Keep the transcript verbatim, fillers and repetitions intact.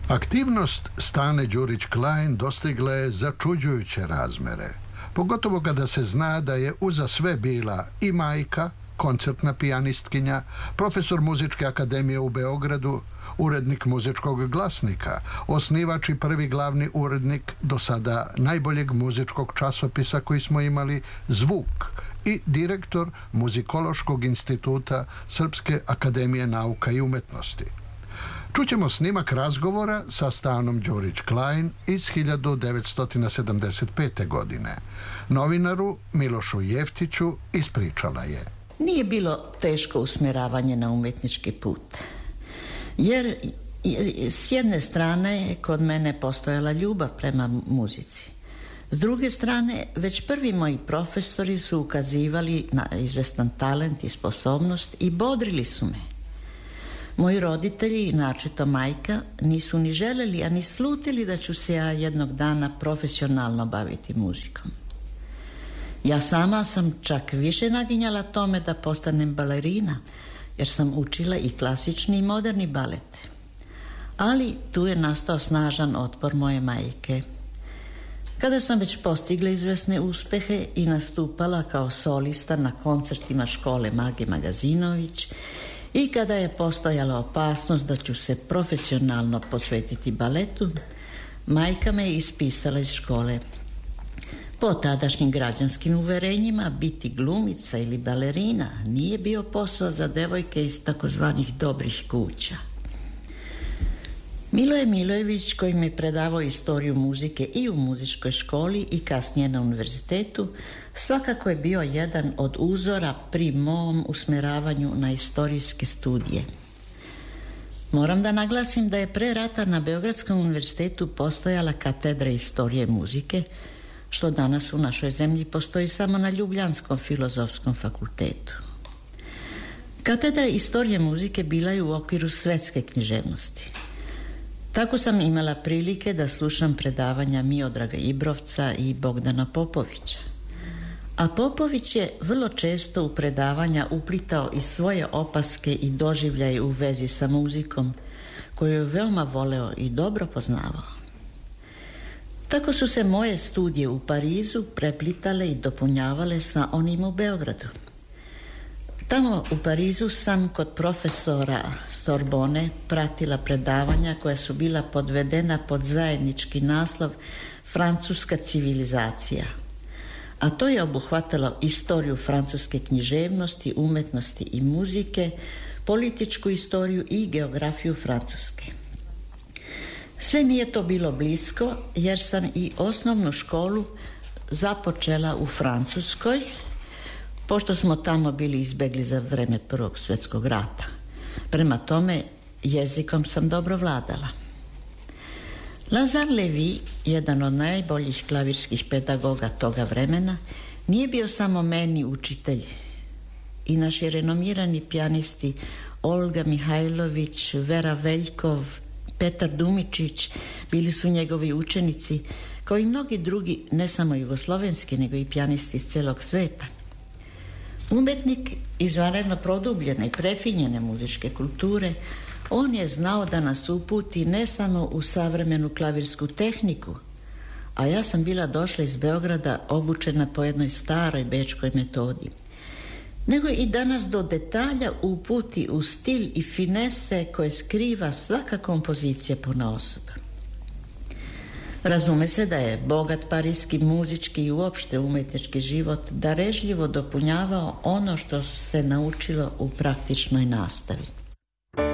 Aktivnost Stane Đurić-Klein dostigla je začuđujuće razmere, pogotovo kada se zna da je uza sve bila i majka, koncertna pijanistkinja, profesor Muzičke akademije u Beogradu, urednik Muzičkog glasnika, osnivač i prvi glavni urednik do sada najboljeg muzičkog časopisa koji smo imali, Zvuk, i direktor Muzikološkog instituta Srpske akademije nauka i umetnosti. Čućemo snimak razgovora sa Stanom Đurić-Klein iz hiljadu devetsto sedamdeset pete. godine. Novinaru Milošu Jeftiću ispričala je. Nije bilo teško usmjeravanje na umjetnički put, jer s jedne strane kod mene postojala ljubav prema muzici. S druge strane, već prvi moji profesori su ukazivali na izvestan talent i sposobnost i bodrili su me. Moji roditelji, naročito majka, nisu ni željeli, a ni slutili da ću se ja jednog dana profesionalno baviti muzikom. Ja sama sam čak više naginjala tome da postanem balerina, jer sam učila i klasični i moderni balet. Ali tu je nastao snažan otpor moje majke. Kada sam već postigla izvesne uspjehe i nastupala kao solista na koncertima škole Mage Magazinović i kada je postojala opasnost da ću se profesionalno posvetiti baletu, majka me je ispisala iz škole. Po tadašnjim građanskim uverenjima, biti glumica ili balerina nije bio posao za devojke iz takozvanih dobrih kuća. Miloje Milojević, koji mi je predavao istoriju muzike i u muzičkoj školi i kasnije na univerzitetu, svakako je bio jedan od uzora pri mom usmjeravanju na istorijske studije. Moram da naglasim da je pre rata na Beogradskom univerzitetu postojala katedra istorije muzike, što danas u našoj zemlji postoji samo na Ljubljanskom filozofskom fakultetu. Katedra istorije muzike bila je u okviru svetske književnosti. Tako sam imala prilike da slušam predavanja Miodraga Ibrovca i Bogdana Popovića. A Popović je vrlo često u predavanja uplitao i svoje opaske i doživljaje u vezi sa muzikom, koju je veoma voleo i dobro poznavao. Tako su se moje studije u Parizu preplitale i dopunjavale sa onim u Beogradu. Tamo u Parizu sam kod profesora Sorbone pratila predavanja koja su bila podvedena pod zajednički naslov Francuska civilizacija, a to je obuhvatalo istoriju francuske književnosti, umetnosti i muzike, političku istoriju i geografiju Francuske. Sve mi je to bilo blisko jer sam i osnovnu školu započela u Francuskoj, pošto smo tamo bili izbjegli za vreme Prvog svjetskog rata. Prema tome, jezikom sam dobro vladala. Lazare Lévy, jedan od najboljih klavirskih pedagoga toga vremena, nije bio samo meni učitelj. I naši renomirani pijanisti Olga Mihajlović, Vera Veljkov, Petar Dumičić bili su njegovi učenici, kao i mnogi drugi, ne samo jugoslovenski, nego i pijanisti iz cijelog sveta. Umjetnik izvanredno produbljene i prefinjene muzičke kulture, on je znao da nas uputi ne samo u savremenu klavirsku tehniku, a ja sam bila došla iz Beograda obučena po jednoj staroj bečkoj metodi, nego i da nas do detalja uputi u stil i finese koje skriva svaka kompozicija ponaosob. Razume se da je bogat parijski muzički i uopšte umjetnički život darežljivo dopunjavao ono što se naučilo u praktičnoj nastavi.